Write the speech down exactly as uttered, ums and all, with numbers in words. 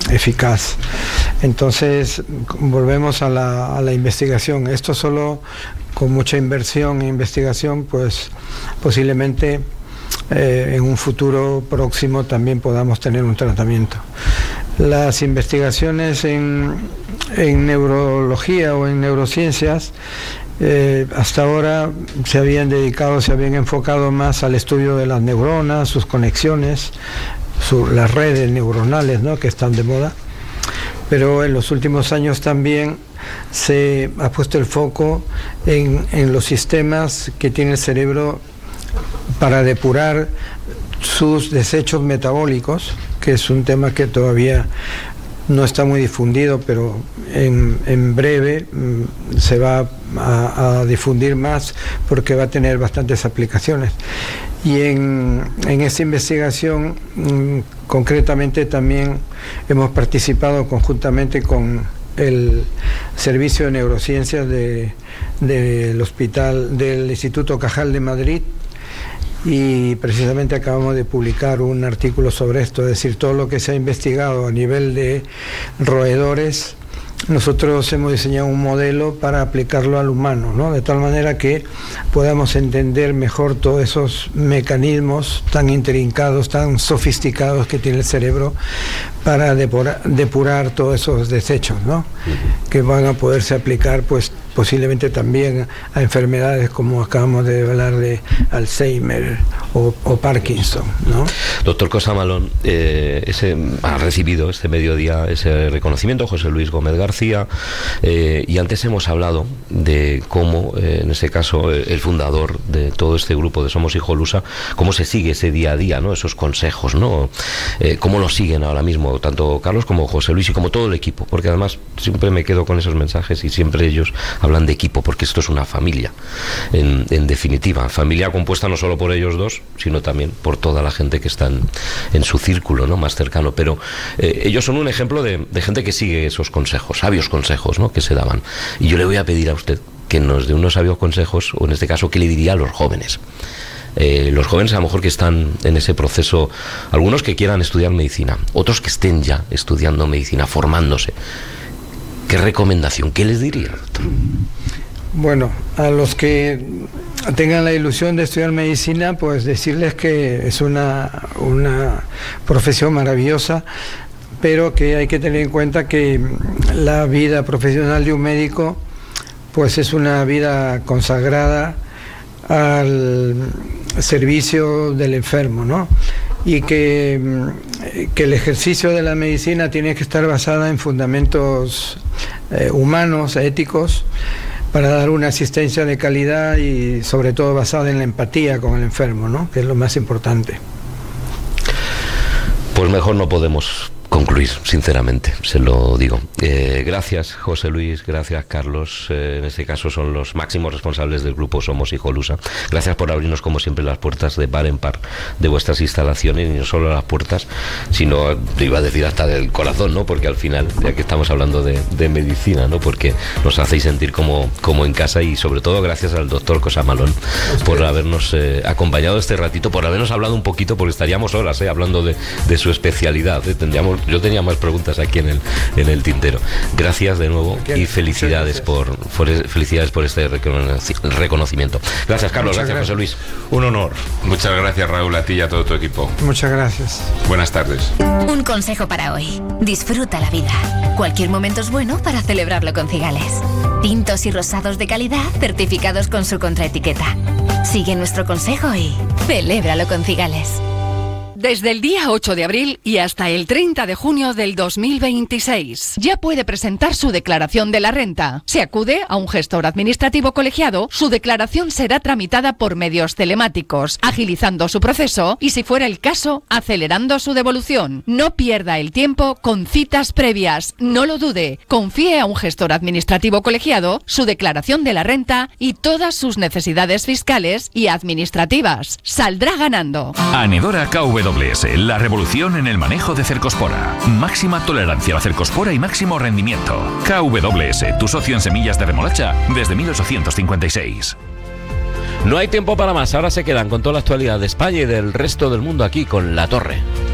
eficaz. Entonces, volvemos a la, a la investigación. Esto solo con mucha inversión en investigación, pues posiblemente eh, en un futuro próximo también podamos tener un tratamiento. Las investigaciones en, en neurología o en neurociencias Eh, hasta ahora se habían dedicado, se habían enfocado más al estudio de las neuronas, sus conexiones, su, las redes neuronales, ¿no?, que están de moda, pero en los últimos años también se ha puesto el foco en, en los sistemas que tiene el cerebro para depurar sus desechos metabólicos, que es un tema que todavía no está muy difundido, pero en, en breve mm, se va a, a difundir más porque va a tener bastantes aplicaciones. Y en, en esta investigación, mm, concretamente también hemos participado conjuntamente con el Servicio de Neurociencias de, del Hospital del Instituto Cajal de Madrid, y precisamente acabamos de publicar un artículo sobre esto, es decir, todo lo que se ha investigado a nivel de roedores. Nosotros hemos diseñado un modelo para aplicarlo al humano, ¿no?, de tal manera que podamos entender mejor todos esos mecanismos tan intrincados, tan sofisticados que tiene el cerebro para depurar, depurar todos esos desechos, ¿no?, que van a poderse aplicar, pues posiblemente también a enfermedades como acabamos de hablar de Alzheimer o, o Parkinson, ¿no? Doctor Cosamalón, eh, ese, ha recibido este mediodía ese reconocimiento José Luis Gómez García, eh, y antes hemos hablado de cómo, eh, en este caso, eh, el fundador de todo este grupo de Somos Hijolusa, cómo se sigue ese día a día, ¿no?, esos consejos, ¿no?, eh, cómo lo siguen ahora mismo tanto Carlos como José Luis y como todo el equipo, porque además siempre me quedo con esos mensajes y siempre ellos hablan de equipo, porque esto es una familia, en, en definitiva, familia compuesta no solo por ellos dos, sino también por toda la gente que está en, en su círculo, ¿no?, más cercano, pero eh, ellos son un ejemplo de, de gente que sigue esos consejos, sabios consejos, ¿no?, que se daban. Y yo le voy a pedir a usted que nos dé unos sabios consejos, o en este caso, ¿qué le diría a los jóvenes? Eh, los jóvenes a lo mejor que están en ese proceso, algunos que quieran estudiar medicina, otros que estén ya estudiando medicina, formándose. ¿Qué recomendación, qué les diría, doctor? Bueno, a los que tengan la ilusión de estudiar medicina, pues decirles que es una, una profesión maravillosa, pero que hay que tener en cuenta que la vida profesional de un médico pues es una vida consagrada al servicio del enfermo, ¿no? Y que, que el ejercicio de la medicina tiene que estar basada en fundamentos eh, humanos, éticos, para dar una asistencia de calidad y sobre todo basada en la empatía con el enfermo, ¿no?, que es lo más importante. Pues mejor no podemos concluir, sinceramente, se lo digo. Eh, gracias, José Luis, gracias, Carlos. Eh, en este caso son los máximos responsables del grupo Somos Hijolusa. Gracias por abrirnos, como siempre, las puertas de par en par de vuestras instalaciones, y no solo las puertas, sino, iba a decir, hasta del corazón, ¿no?, porque al final, ya que estamos hablando de, de medicina, ¿no?, porque nos hacéis sentir como, como en casa, y sobre todo gracias al doctor Cosamalón por habernos eh, acompañado este ratito, por habernos hablado un poquito, porque estaríamos horas eh, hablando de, de su especialidad. Eh, tendríamos Yo tenía más preguntas aquí en el, en el tintero. Gracias de nuevo y felicidades por, por felicidades por este reconocimiento. Gracias, Carlos. Gracias, gracias, José Luis. Un honor. Muchas gracias, Raúl, a ti y a todo tu equipo. Muchas gracias. Buenas tardes. Un consejo para hoy. Disfruta la vida. Cualquier momento es bueno para celebrarlo con Cigales. Tintos y rosados de calidad certificados con su contraetiqueta. Sigue nuestro consejo y celébralo con Cigales. Desde el día ocho de abril y hasta el treinta de junio del dos mil veintiséis. Ya puede presentar su declaración de la renta. Si acude a un gestor administrativo colegiado, su declaración será tramitada por medios telemáticos, agilizando su proceso y, si fuera el caso, acelerando su devolución. No pierda el tiempo con citas previas. No lo dude. Confíe a un gestor administrativo colegiado su declaración de la renta y todas sus necesidades fiscales y administrativas. Saldrá ganando. Anedora K W S, la revolución en el manejo de cercospora. Máxima tolerancia a la cercospora y máximo rendimiento. K W S, tu socio en semillas de remolacha desde mil ochocientos cincuenta y seis. No hay tiempo para más, ahora se quedan con toda la actualidad de España y del resto del mundo aquí con La Torre.